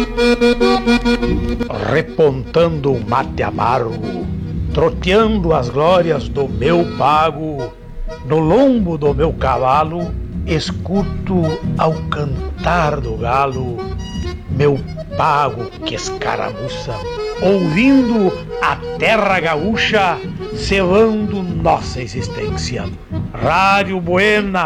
Repontando um mate amargo, troteando as glórias do meu pago, no lombo do meu cavalo, escuto ao cantar do galo, meu pago que escaramuça, ouvindo a terra gaúcha, selando nossa existência. Rádio Buena,